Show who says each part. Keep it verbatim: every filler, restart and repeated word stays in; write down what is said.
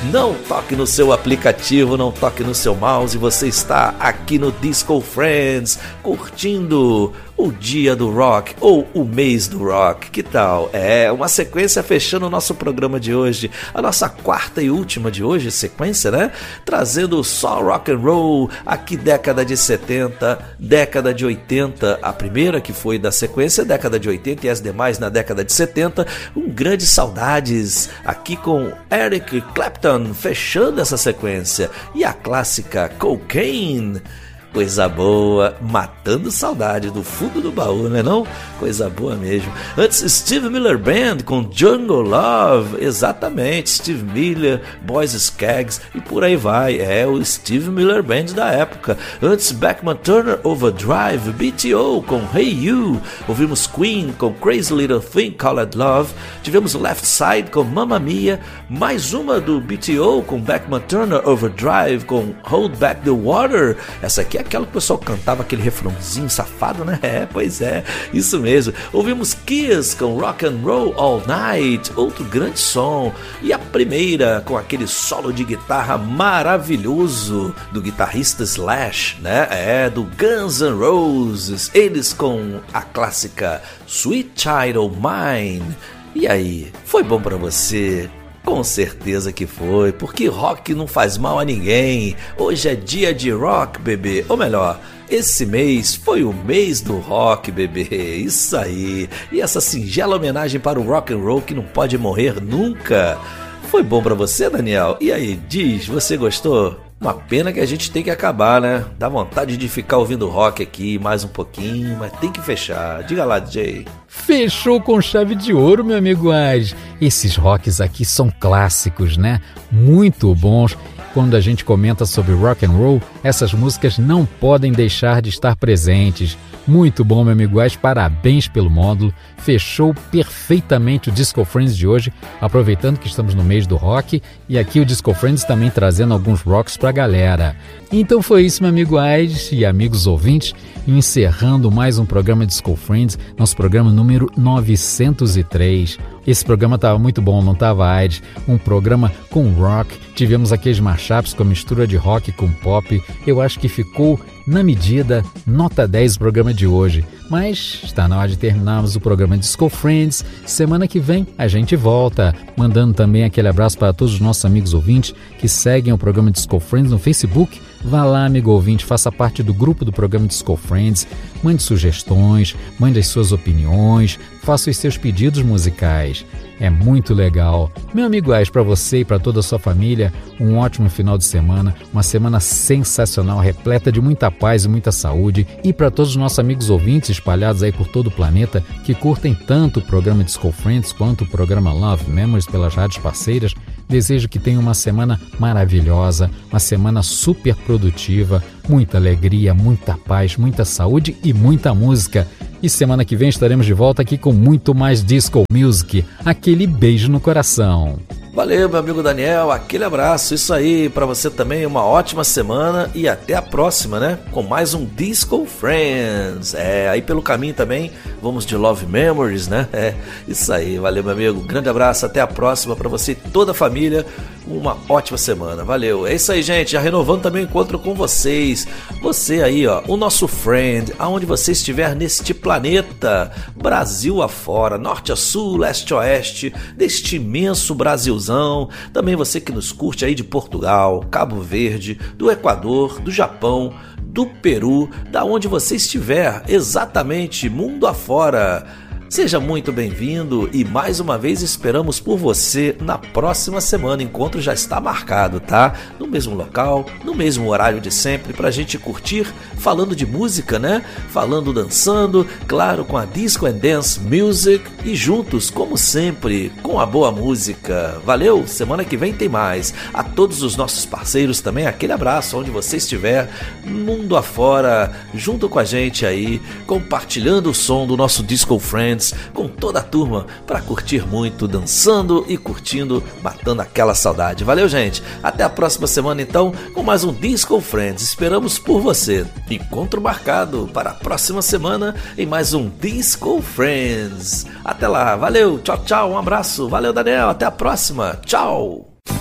Speaker 1: Não toque no seu aplicativo, não toque no seu mouse, você está aqui no Disco Friends, curtindo o dia do rock ou o mês do rock, que tal? É uma sequência fechando o nosso programa de hoje, a nossa quarta e última de hoje, sequência, né? Trazendo só rock and roll, aqui década de setenta, década de oitenta, a primeira que foi da sequência, década de oitenta e as demais na década de setenta, um grande saudades aqui com Eric Clapton fechando essa sequência e a clássica Cocaine. Coisa boa, matando saudade do fundo do baú, né não? Coisa boa mesmo. Antes, Steve Miller Band com Jungle Love, exatamente, Steve Miller, Boys Skaggs e por aí vai, é o Steve Miller Band da época. Antes, Beckman Turner Overdrive, B T O com Hey You, ouvimos Queen com Crazy Little Thing Called Love, tivemos Left Side com Mamma Mia, mais uma do B T O com Beckman Turner Overdrive com Hold Back the Water, essa aqui é aquela que o pessoal cantava aquele refrãozinho safado, né? É, pois é, isso mesmo. Ouvimos Kiss com Rock and Roll All Night, outro grande som. E a primeira com aquele solo de guitarra maravilhoso do guitarrista Slash, né? É, do Guns N' Roses. Eles com a clássica Sweet Child O' Mine. E aí, foi bom pra você? Com certeza que foi, porque rock não faz mal a ninguém. Hoje é dia de rock, bebê. Ou melhor, esse mês foi o mês do rock, bebê. Isso aí. E essa singela homenagem para o rock and roll que não pode morrer nunca. Foi bom pra você, Daniel? E aí, diz, você gostou? Uma pena que a gente tem que acabar, né? Dá vontade de ficar ouvindo rock aqui mais um pouquinho, mas tem que fechar. Diga lá, D J.
Speaker 2: Fechou com chave de ouro, meu amigo Ais. Esses rocks aqui são clássicos, né? Muito bons. Quando a gente comenta sobre rock and roll, essas músicas não podem deixar de estar presentes. Muito bom, meu amigo Ais, parabéns pelo módulo. Fechou perfeitamente o Disco Friends de hoje, aproveitando que estamos no mês do rock, e aqui o Disco Friends também trazendo alguns rocks pra galera. Então foi isso, meu amigo Ais e amigos ouvintes, encerrando mais um programa Disco Friends, nosso programa número novecentos e três. Esse programa estava muito bom, não estava, Aires? Um programa com rock, tivemos aqueles mashups com a mistura de rock com pop. Eu acho que ficou na medida, nota dez o programa de hoje. Mas está na hora de terminarmos o programa Disco Friends. Semana que vem a gente volta, mandando também aquele abraço para todos os nossos amigos ouvintes que seguem o programa Disco Friends no Facebook. Vá lá, amigo ouvinte, faça parte do grupo do programa Disco Friends, mande sugestões, mande as suas opiniões, faça os seus pedidos musicais. É muito legal. Meu amigo Ais, para você e para toda a sua família, um ótimo final de semana, uma semana sensacional, repleta de muita paz e muita saúde. E para todos os nossos amigos ouvintes espalhados aí por todo o planeta, que curtem tanto o programa Disco Friends quanto o programa Love Memories pelas rádios parceiras, desejo que tenham uma semana maravilhosa, uma semana super produtiva, muita alegria, muita paz, muita saúde e muita música. E semana que vem estaremos de volta aqui com muito mais Disco Music. Aquele beijo no coração.
Speaker 1: Valeu, meu amigo Daniel, aquele abraço, isso aí, pra você também, uma ótima semana e até a próxima, né? Com mais um Disco Friends. É, aí pelo caminho também, vamos de Love Memories, né? É, isso aí, valeu, meu amigo, grande abraço, até a próxima pra você e toda a família, uma ótima semana, valeu. É isso aí, gente, já renovando também o encontro com vocês, você aí, ó, o nosso friend, aonde você estiver neste planeta, Brasil afora, norte a sul, leste a oeste, deste imenso Brasilzão. Também você que nos curte aí de Portugal, Cabo Verde, do Equador, do Japão, do Peru, da onde você estiver, exatamente, mundo afora. Seja muito bem-vindo e mais uma vez esperamos por você na próxima semana. O encontro já está marcado, tá? No mesmo local, no mesmo horário de sempre, pra gente curtir, falando de música, né? Falando, dançando, claro, com a Disco and Dance Music e juntos, como sempre, com a boa música. Valeu? Semana que vem tem mais. A todos os nossos parceiros também, aquele abraço onde você estiver, mundo afora, junto com a gente aí, compartilhando o som do nosso Disco Friends com toda a turma para curtir muito, dançando e curtindo, matando aquela saudade. Valeu, gente. Até a próxima semana, então, com mais um Disco Friends. Esperamos por você. Encontro marcado para a próxima semana em mais um Disco Friends. Até lá. Valeu. Tchau, tchau. Um abraço. Valeu, Daniel. Até a próxima. Tchau.